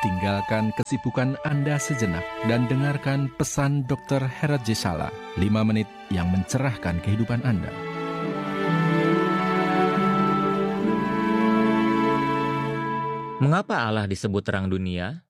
tinggalkan kesibukan Anda sejenak dan dengarkan pesan Dr. Herat Jesala, 5 menit yang mencerahkan kehidupan Anda. Mengapa Allah disebut terang dunia?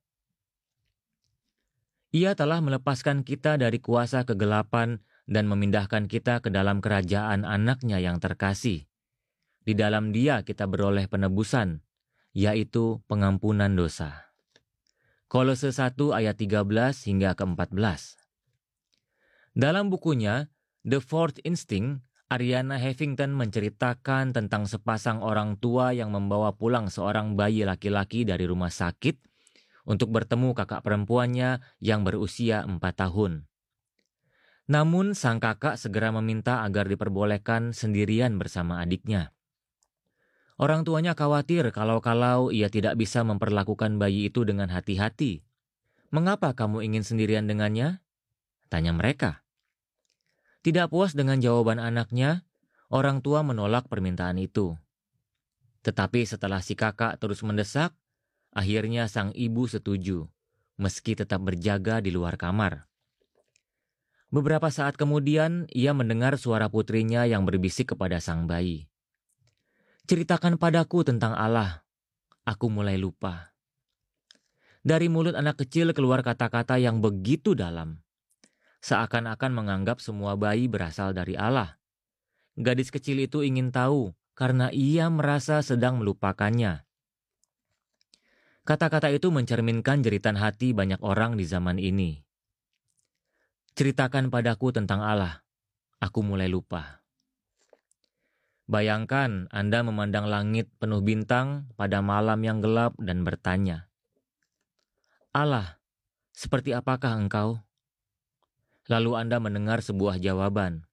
Ia telah melepaskan kita dari kuasa kegelapan dan memindahkan kita ke dalam kerajaan Anak-Nya yang terkasih. Di dalam Dia kita beroleh penebusan, yaitu pengampunan dosa. Kolose 1 ayat 13 hingga ke-14. Dalam bukunya, The Fourth Instinct, Arianna Huffington menceritakan tentang sepasang orang tua yang membawa pulang seorang bayi laki-laki dari rumah sakit untuk bertemu kakak perempuannya yang berusia 4 tahun. Namun sang kakak segera meminta agar diperbolehkan sendirian bersama adiknya. Orang tuanya khawatir kalau ia tidak bisa memperlakukan bayi itu dengan hati-hati. "Mengapa kamu ingin sendirian dengannya?" tanya mereka. Tidak puas dengan jawaban anaknya, orang tua menolak permintaan itu. Tetapi setelah si kakak terus mendesak, akhirnya sang ibu setuju, meski tetap berjaga di luar kamar. Beberapa saat kemudian, ia mendengar suara putrinya yang berbisik kepada sang bayi. "Ceritakan padaku tentang Allah, aku mulai lupa." Dari mulut anak kecil keluar kata-kata yang begitu dalam, seakan-akan menganggap semua bayi berasal dari Allah. Gadis kecil itu ingin tahu karena ia merasa sedang melupakannya. Kata-kata itu mencerminkan jeritan hati banyak orang di zaman ini. "Ceritakan padaku tentang Allah, aku mulai lupa." Bayangkan Anda memandang langit penuh bintang pada malam yang gelap dan bertanya, "Allah, seperti apakah Engkau?" Lalu Anda mendengar sebuah jawaban.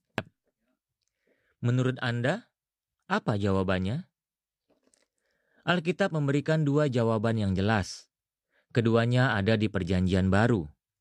Menurut Anda, apa jawabannya? Alkitab memberikan 2 jawaban yang jelas. Keduanya ada di Perjanjian Baru.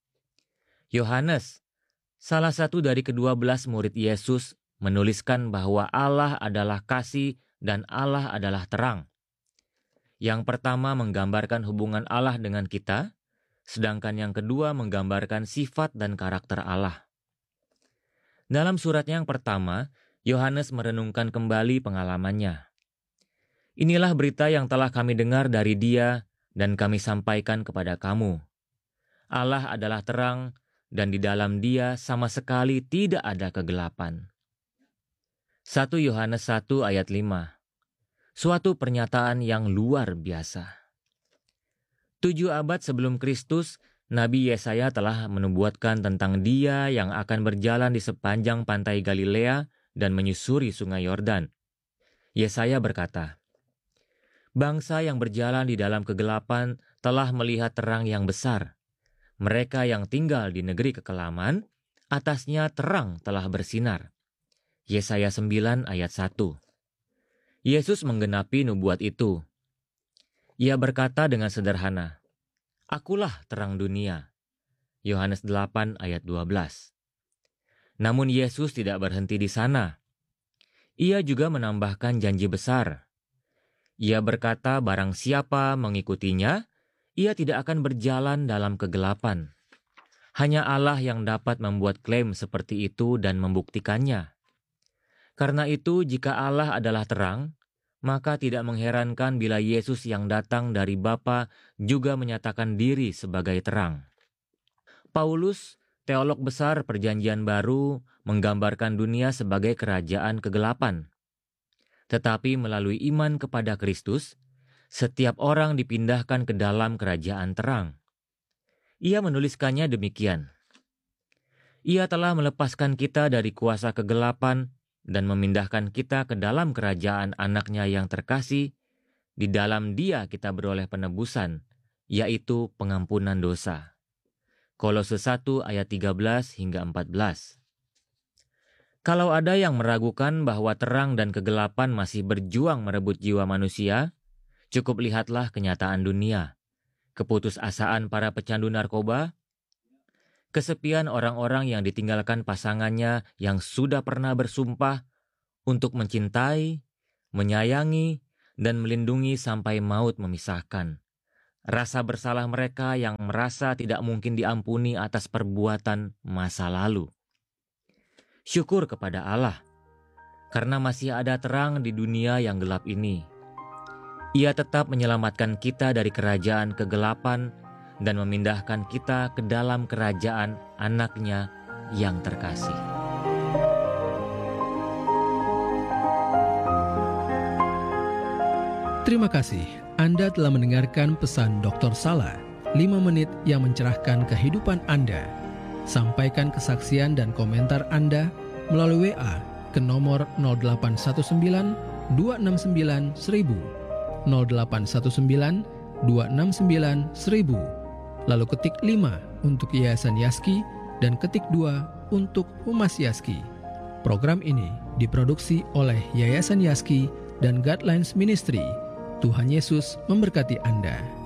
Yohanes, salah satu dari ke-12 murid Yesus, menuliskan bahwa Allah adalah kasih dan Allah adalah terang. Yang pertama menggambarkan hubungan Allah dengan kita, sedangkan yang kedua menggambarkan sifat dan karakter Allah. Dalam suratnya yang pertama, Yohanes merenungkan kembali pengalamannya. "Inilah berita yang telah kami dengar dari Dia dan kami sampaikan kepada kamu. Allah adalah terang dan di dalam Dia sama sekali tidak ada kegelapan." 1 Yohanes 1 ayat 5. Suatu pernyataan yang luar biasa. 7 abad sebelum Kristus, Nabi Yesaya telah menubuatkan tentang Dia yang akan berjalan di sepanjang pantai Galilea dan menyusuri sungai Yordan. Yesaya berkata, "Bangsa yang berjalan di dalam kegelapan telah melihat terang yang besar. Mereka yang tinggal di negeri kekelaman, atasnya terang telah bersinar." Yesaya 9 ayat 1. Yesus menggenapi nubuat itu. Ia berkata dengan sederhana, "Akulah terang dunia." Yohanes 8 ayat 12. Namun Yesus tidak berhenti di sana. Ia juga menambahkan janji besar. Ia berkata barang siapa mengikutinya, ia tidak akan berjalan dalam kegelapan. Hanya Allah yang dapat membuat klaim seperti itu dan membuktikannya. Karena itu, jika Allah adalah terang, maka tidak mengherankan bila Yesus yang datang dari Bapa juga menyatakan diri sebagai terang. Paulus, teolog besar Perjanjian Baru, menggambarkan dunia sebagai kerajaan kegelapan. Tetapi melalui iman kepada Kristus, setiap orang dipindahkan ke dalam kerajaan terang. Ia menuliskannya demikian. Ia telah melepaskan kita dari kuasa kegelapan dan memindahkan kita ke dalam kerajaan Anak-Nya yang terkasih. Di dalam Dia kita beroleh penebusan, yaitu pengampunan dosa. Kolose 1 ayat 13 hingga 14. Kalau ada yang meragukan bahwa terang dan kegelapan masih berjuang merebut jiwa manusia, cukup lihatlah kenyataan dunia. Keputusasaan para pecandu narkoba, kesepian orang-orang yang ditinggalkan pasangannya yang sudah pernah bersumpah untuk mencintai, menyayangi, dan melindungi sampai maut memisahkan. rasa bersalah mereka yang merasa tidak mungkin diampuni atas perbuatan masa lalu. Syukur kepada Allah, karena masih ada terang di dunia yang gelap ini. Ia tetap menyelamatkan kita dari kerajaan kegelapan dan memindahkan kita ke dalam kerajaan Anak-Nya yang terkasih. Terima kasih Anda telah mendengarkan pesan Dr. Sala, 5 menit yang mencerahkan kehidupan Anda. Sampaikan kesaksian dan komentar Anda melalui WA ke nomor 0819 269 1000, 0819 269 1000, lalu ketik 5 untuk Yayasan Yaski dan ketik 2 untuk Humas Yaski. Program ini diproduksi oleh Yayasan Yaski dan Guidelines Ministry. Tuhan Yesus memberkati Anda.